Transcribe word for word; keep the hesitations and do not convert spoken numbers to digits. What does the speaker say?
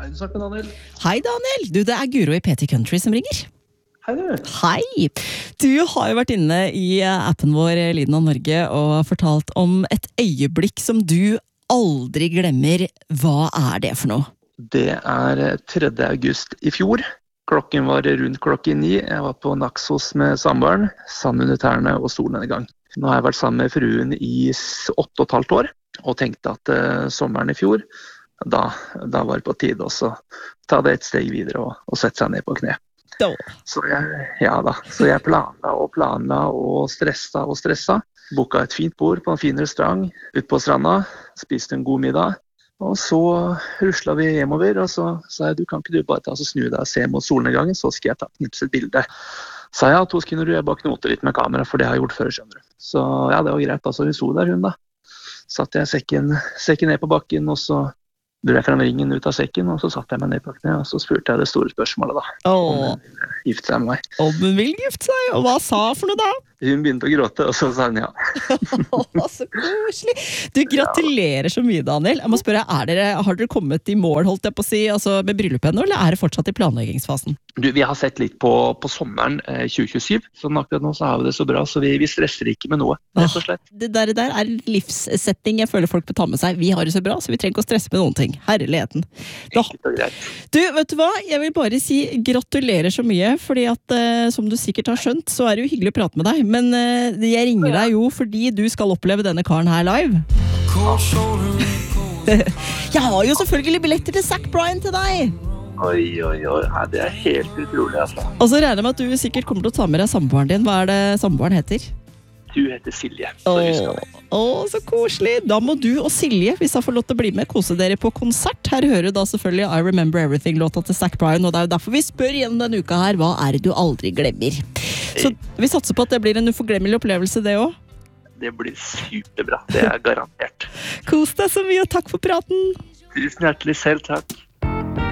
Hei, du snakker med Daniel. Hei Daniel, du det er Guro i P T Country som ringer. Hei du. Hei! Du har jo vært inne i appen vår Lyden av Norge og fortalt om et øyeblikk som du aldri glemmer. Hva er det for noe? Det er tredje august i fjor. Klokken var rundt klokken ni. Jeg var på Naxos med samboeren, sand under tærne og solen en gang. Nå har jeg vært sammen med fruen i åtte og et halvt år, og tenkte at uh, sommeren i fjor, da, da var det på tide også ta det et steg videre og, og sette seg ned på kne. Da. Så jeg, ja da, så jeg planla og planla og stressa og stressa. Boka et fint bord på en fin restaurant ut på stranda, spiste en god middag, og så rusla vi hjemover, og så sa jeg, du kan ikke du bare ta og snu deg og se mot solnedgangen, så skal jeg ta knipse et bilde. Sa jeg, to sekunder du, jeg bare knote litt med kamera, for det har jeg gjort før, skjønner du. Så ja, det var greit, altså hun sto der hun da. Satt jeg sekken, sekken ned på bakken, og så dro jeg frem ringen ut av sekken, og så satt jeg meg ned på kne, og så spurte jeg det store spørsmålet da. Åh. Om hun ville gifte seg med meg. Om hun vil gifte seg, og hva sa for noe da? Hun begynte å gråte, og så sa hun ja. Åh, så koselig. Du, gratulerer så mye, Daniel. Jeg må spørre, er dere, har dere kommet i mål, holdt jeg på å si, altså med bryllupet ennå, eller er det fortsatt i planleggingsfasen? Du, vi har sett litt på, på sommeren eh, tjue tjuesju, så akkurat nå så har vi det så bra, så vi, vi stresser ikke med noe, rett og slett. Åh, det der, der er en livssetting jeg føler folk bør ta med seg. Vi har det så bra, så vi trenger ikke å stresse med noen ting. Herligheten. Da. Du, vet du hva? Jeg vil bare si gratulerer så mye, fordi at, eh, som du sikkert har skjønt, så er det jo hyggelig å prate med deg, men eh, jeg ringer deg jo fordi du skal oppleve denne karen her live. Jeg har jo selvfølgelig billetter til Zac Bryan til deg. Oi, oi, oi, ja, det er helt utrolig, altså. Og så regner jeg med at du sikkert kommer til å ta med deg samboeren din. Hva er det samboeren heter? Du heter Silje, så husker jeg det. Åh, så koselig. Da må du og Silje, hvis jeg får lov til å bli med, kose dere på konsert. Her hører du da selvfølgelig I Remember Everything-låta til Zac Bryan, og det er jo derfor vi spør igjen denne uka her, hva er det du aldri glemmer? Så vi satser på at det blir en uforglemmelig opplevelse, det også. Det blir superbra, det er garantert. Kos deg så mye, og takk for praten. Tusen hjertelig selv, takk.